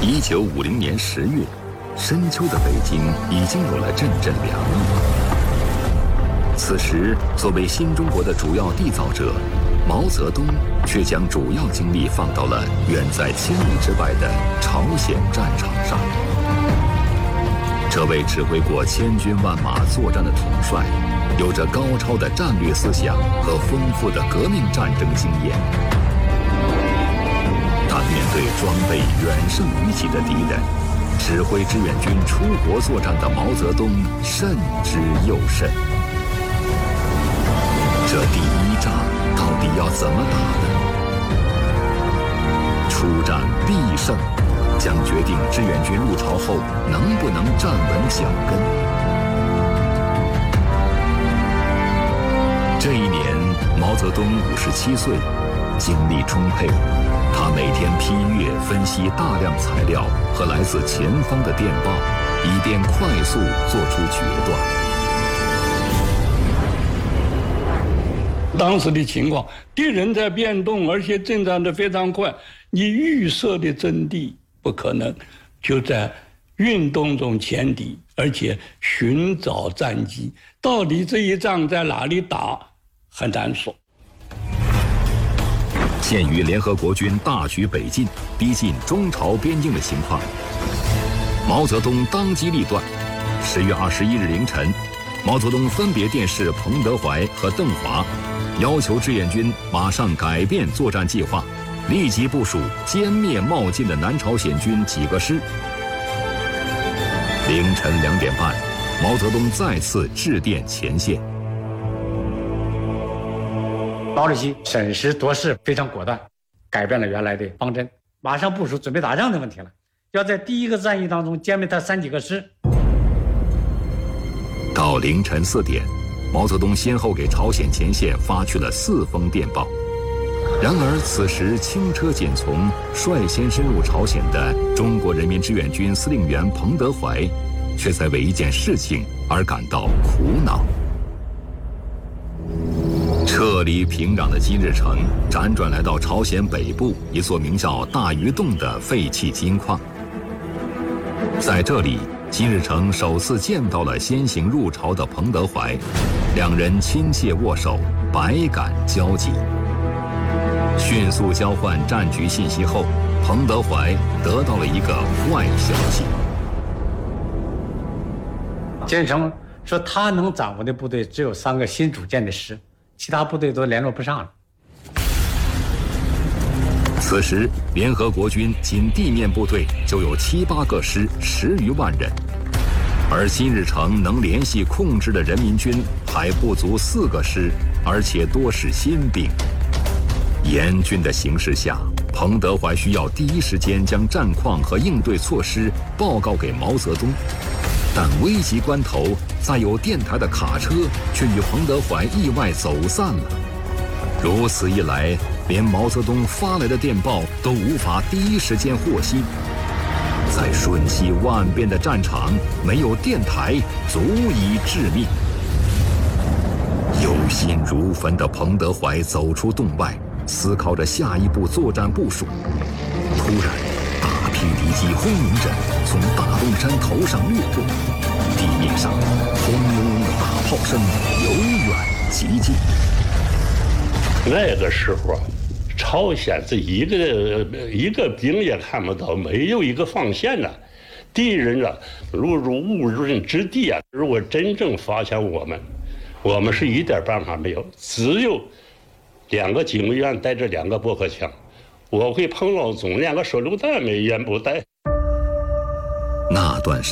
1950年10月，深秋的北京已经有了阵阵凉意。此时，作为新中国的主要缔造者，毛泽东却将主要精力放到了远在千里之外的朝鲜战场上。这位指挥过千军万马作战的统帅，有着高超的战略思想和丰富的革命战争经验。他面对装备远胜于己的敌人，指挥志愿军出国作战的毛泽东慎之又慎。这第一仗到底要怎么打呢？出战必胜，将决定志愿军入朝后能不能站稳脚跟。这一年，毛泽东57岁，精力充沛。他每天批阅分析大量材料和来自前方的电报，以便快速做出决断。 当时的情况，敌人在变动，而且进展得非常快，你预设的阵地不可能就在运动中前敌，而且寻找战机，到底这一仗在哪里打很难说。 鉴于联合国军大举北进，逼近中朝边境的情况，毛泽东当机立断。10月21日凌晨，毛泽东分别电示彭德怀和邓华，要求志愿军马上改变作战计划，立即部署歼灭冒进的南朝鲜军几个师。凌晨2点半，毛泽东再次致电前线。 毛主席审时度势，非常果断，改变了原来的方针，马上部署准备打仗的问题了，要在第一个战役当中歼灭他3几个师。 到凌晨4点，毛泽东先后给朝鲜前线发去了4封电报。然而此时轻车简从，率先深入朝鲜的中国人民志愿军司令员彭德怀，却在为一件事情而感到苦恼。撤离平壤的金日成辗转来到朝鲜北部一座名叫大鱼洞的废弃金矿。在这里，金日成首次见到了先行入朝的彭德怀，两人亲切握手，百感交集。迅速交换战局信息后，彭德怀得到了一个坏消息。 金日成说他能掌握的部队只有3个新组建的师，其他部队都联络不上了。 此时，联合国军仅地面部队就有7、8个师，10余万人，而金日成能联系控制的人民军还不足4个师，而且多是新兵。严峻的形势下，彭德怀需要第一时间将战况和应对措施报告给毛泽东。但危急关头，载有电台的卡车却与彭德怀意外走散了。如此一来，连毛泽东发来的电报都无法第一时间获悉。在瞬息万变的战场，没有电台足以致命。忧心如焚的彭德怀走出洞外，思考着下一步作战部署。突然，大批敌机轰鸣着从大洞山头上掠过，地面上轰隆隆的大炮声由远及近。 那个时候啊，朝鲜这一个兵也看不到，没有一个防线呢。敌人啊，如入无人之地啊！如果真正发现我们是一点办法没有，只有2个警卫员带着2个驳壳枪，我会碰老总连个手榴弹也不带。 那段